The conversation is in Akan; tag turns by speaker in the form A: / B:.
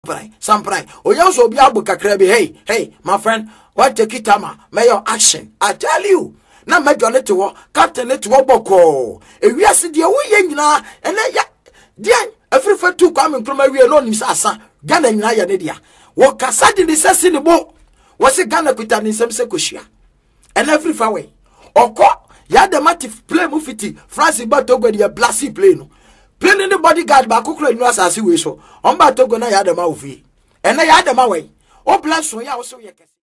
A: Samprai. Oya so be abu kakra be hey, my friend, what take it ama? May your action. I tell you. Na major let to work, captain let to work boko. If we are sitting away na and then ya dear every for two coming from we alone is asa. Gana in ya nedia. What Cassadi is in the boat. Was a Ghana Pitan in some secushia. And every far way. Or call Yadamatif play mufiti, Francis Batogo, your blassy plane. Plane in the bodyguard back who was as you wish. On Batogo, I had a mouth. And I had a way. Oh, bless you, also.